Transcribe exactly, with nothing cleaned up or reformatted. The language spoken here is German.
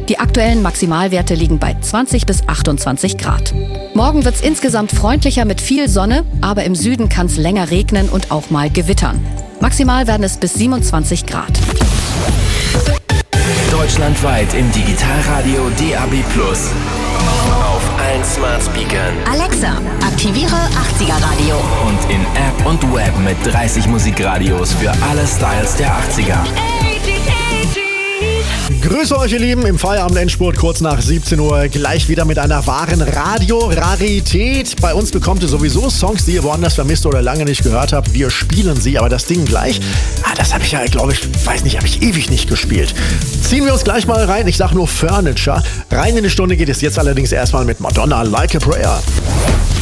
Die aktuellen Maximalwerte liegen bei zwanzig bis achtundzwanzig Grad. Morgen wird's insgesamt freundlicher mit viel Sonne, aber im Süden kann's länger regnen und auch mal gewittern. Maximal werden es bis siebenundzwanzig Grad. Deutschlandweit im Digitalradio D A B plus. Auf allen Smart Speakern. Alexa, aktiviere achtziger Radio. Und in App und Web mit dreißig Musikradios für alle Styles der achtziger. Grüße euch, ihr Lieben, im Feierabend-Endspurt kurz nach siebzehn Uhr. Gleich wieder mit einer wahren Radio-Rarität. Bei uns bekommt ihr sowieso Songs, die ihr woanders vermisst oder lange nicht gehört habt. Wir spielen sie, aber das Ding gleich, ah, das habe ich ja, glaube ich, weiß nicht, habe ich ewig nicht gespielt. Ziehen wir uns gleich mal rein. Ich sage nur Furniture. Rein in die Stunde geht es jetzt allerdings erstmal mit Madonna, Like a Prayer.